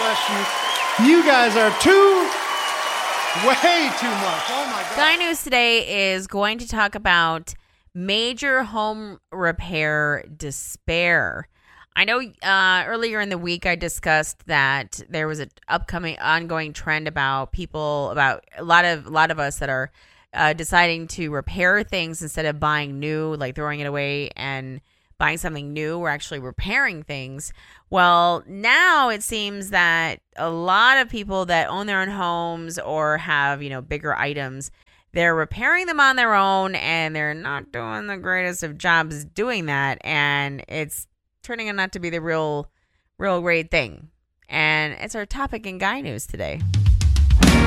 question. You guys are way too much. Oh my God. Guy News today is going to talk about major home repair despair. I know earlier in the week I discussed that there was an ongoing trend about a lot of us that are deciding to repair things instead of buying new, like throwing it away and buying something new. We're actually repairing things. Well, now it seems that a lot of people that own their own homes or have, bigger items, they're repairing them on their own and they're not doing the greatest of jobs doing that. And it's turning out not to be the real great thing. And it's our topic in Guy News today.